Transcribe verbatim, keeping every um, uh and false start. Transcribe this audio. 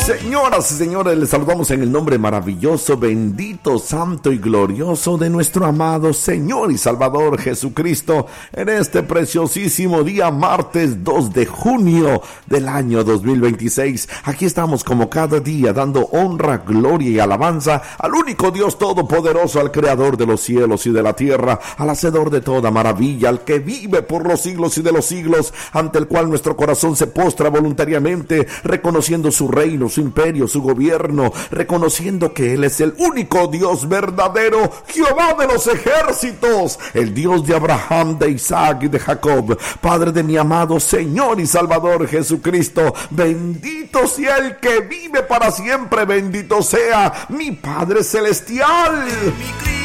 Señoras y señores, les saludamos en el nombre maravilloso, bendito, santo y glorioso de nuestro amado Señor y Salvador Jesucristo en este preciosísimo día, martes dos de junio del año dos mil veintiséis. Aquí estamos como cada día dando honra, gloria y alabanza al único Dios todopoderoso, al creador de los cielos y de la tierra, al hacedor de toda maravilla, al que vive por los siglos y de los siglos, ante el cual nuestro corazón se postra voluntariamente, reconociendo su reino, su imperio, su gobierno, reconociendo que Él es el único Dios verdadero, Jehová de los ejércitos, el Dios de Abraham, de Isaac y de Jacob, Padre de mi amado Señor y Salvador Jesucristo. Bendito sea el que vive para siempre, bendito sea mi Padre celestial.